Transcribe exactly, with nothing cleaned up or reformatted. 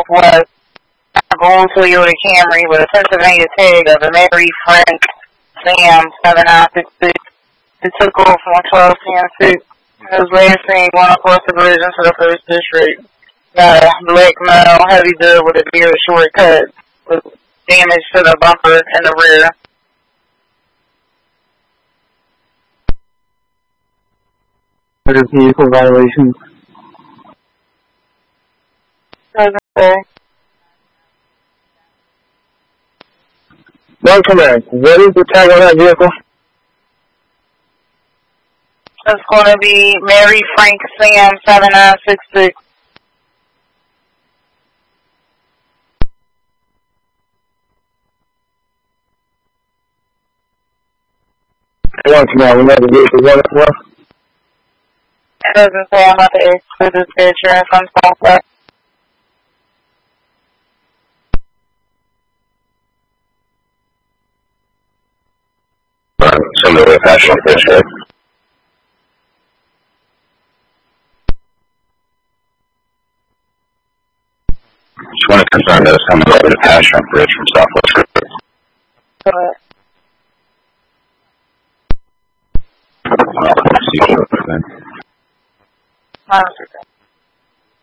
Northwest. A gold Toyota Camry with a Pennsylvania tag of a Mary Frank Sam seven nine six six. It took off on twelve ten six. It was last seen going across the bridge into the first district. Got a black male heavy dude with a beard shortcut with damage to the bumper in the rear. Motor vehicle violations. Doesn't say. Welcome back. What is the tag on that vehicle? It's going to be Mary Frank Sam seven nine six six. One command, we know the vehicle one as well. It doesn't say. I'm about to ask for this picture and some software. Some of the national district. Just want to confirm that it's coming over the Passion Bridge from Southwest River. Correct. Uh, Monster.